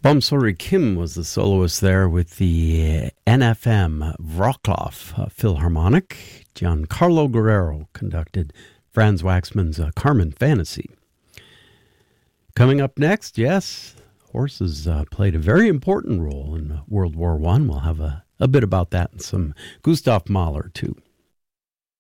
Bumsori Kim was the soloist there with the NFM Wrocław Philharmonic. Giancarlo Guerrero conducted Franz Waxman's Carmen Fantasy. Coming up next, yes, horses played a very important role in World War I. We'll have a bit about that and some Gustav Mahler, too.